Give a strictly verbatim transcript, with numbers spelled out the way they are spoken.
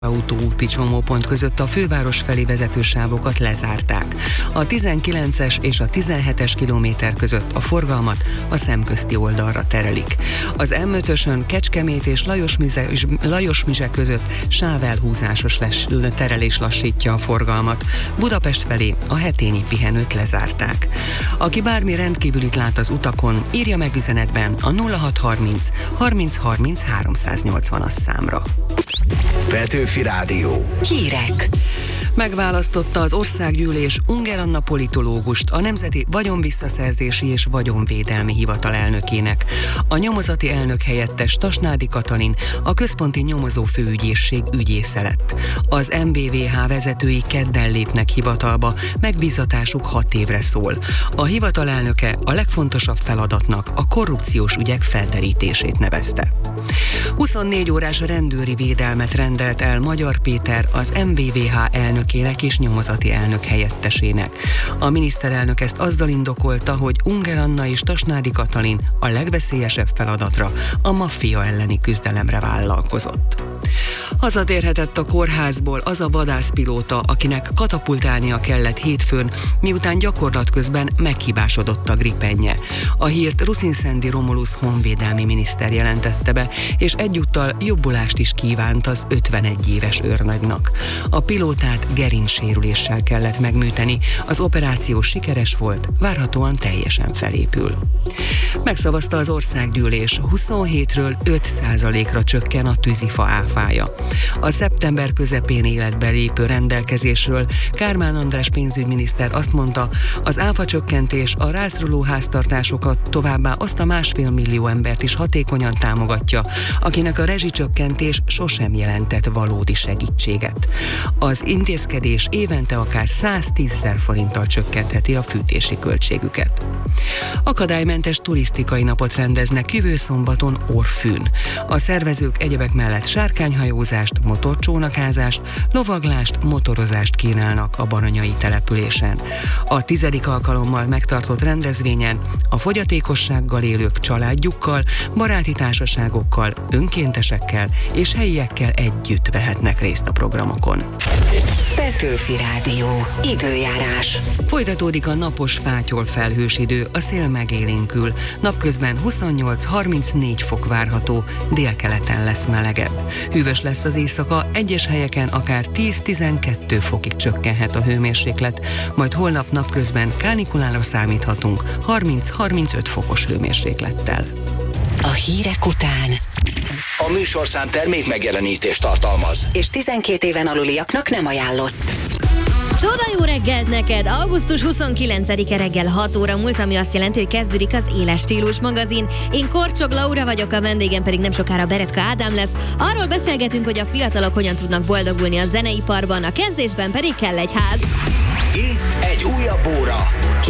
autóúti csomópont között a főváros felé vezető sávokat lezárták. A tizenkilences és a tizenhetes kilométer között a forgalmat a szemközti oldalra terelik. Az em ötösön Kecskemét és Lajosmize, Lajosmize között sávelhúzásos les, terelés lassítja a forgalmat. Budapest felé a hetényi pihenőt lezárták. Aki bármi rendkívülit lát az utakon, írja meg üzenetben a nulla hat harminc harminc harminc háromszáznyolcvanas számra. Petőfi Rádió. Hírek. Megválasztotta az országgyűlés Unger Anna politológust a Nemzeti Vagyonvisszaszerzési és Vagyonvédelmi Hivatal elnökének. A nyomozati elnök helyettes Tasnádi Katalin a Központi Nyomozó Főügyészség ügyésze lett. Az em bé vé há vezetői kedden lépnek hivatalba, megbízatásuk hat évre szól. A hivatal elnöke a legfontosabb feladatnak a korrupciós ügyek felderítését nevezte. huszonnégy órás rendőri védelmet rendelt el Magyar Péter az em bé vé há elnökének és nyomozati elnök helyettesének. A miniszterelnök ezt azzal indokolta, hogy Unger Anna és Tasnádi Katalin a legveszélyesebb feladatra, a maffia elleni küzdelemre vállalkozott. Hazatérhetett a kórházból az a vadászpilóta, akinek katapultálnia kellett hétfőn, miután gyakorlat közben meghibásodott a gripenje. A hírt Ruszin-Szendi Romulusz honvédelmi miniszter jelentette be, és egyúttal jobbulást is kívánt az ötvenegy éves őrnagynak. A pilótát gerincsérüléssel kellett megműteni, az operáció sikeres volt, várhatóan teljesen felépül. Megszavazta az országgyűlés, huszonhétről öt százalékra csökken a tűzifa áfája. A szeptember közepén életbe lépő rendelkezésről Kármán András pénzügyminiszter azt mondta, az áfa csökkentés a rászoruló háztartásokat, továbbá azt a másfél millió embert is hatékonyan támogatja, akinek a rezsicsökkentés sosem jelentett valódi segítséget. Az intézkedés évente akár száztízezer forinttal csökkentheti a fűtési költségüket. Akadálymentes turisztikai napot rendeznek jövő szombaton Orfűn. A szervezők egyebek mellett sárkányhajózást, motorcsónakázást, lovaglást, motorozást kínálnak a baranyai településen. A tizedik alkalommal megtartott rendezvényen a fogyatékossággal élők családjukkal, baráti társaságokkal, önkéntesekkel és helyiekkel együtt vehetnek részt a programokon. Petőfi Rádió. Időjárás. Folytatódik a napos fátyol felhős idő, a szél megélénkül. Napközben huszonnyolc-harmincnégy fok várható, délkeleten lesz melegebb. Hűvös lesz az éjszaka, egyes helyeken akár tíz-tizenkettő fokig csökkenhet a hőmérséklet, majd holnap napközben kánikulára számíthatunk harminc-harmincöt fokos hőmérséklettel. A hírek után A műsorszám termék megjelenítést tartalmaz, és tizenkét éven aluliaknak nem ajánlott. Csoda jó reggelt neked! augusztus huszonkilencedike reggel hat óra múlt, ami azt jelenti, hogy kezdődik az Éles Stílus magazin. Én Korcsog Laura vagyok, a vendégem pedig nem sokára Beretka Ádám lesz. Arról beszélgetünk, hogy a fiatalok hogyan tudnak boldogulni a zeneiparban, a kezdésben pedig kell egy ház. itt egy újabb óra